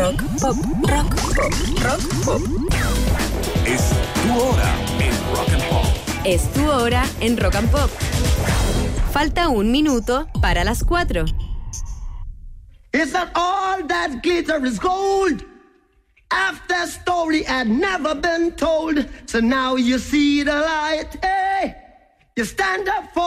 Rock pop, rock pop, rock pop. Es tu hora en Rock and Pop. Es tu hora en Rock and Pop. Falta 1 minuto para las 4. It's not all that glitter is gold. After story had never been told. So now you see the light. Hey, you stand up for